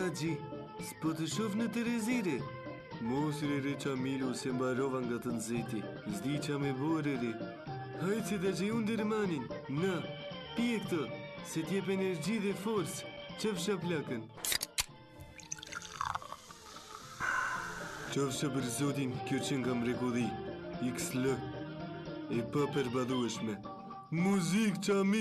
Gji, s'po të shof në Terezire. Mos re Qamilu se mbarova nga të nxehti. S'di qa me bore re. Hajtë se ta që unë dërmanin. Na, pije këtë, se t'jep energji dhe forcë. Qëfsha plakën. Qofsha për zotin, kjo që nga mrekulli. XL. E pa përbadhueshme. Muzik Qamilu.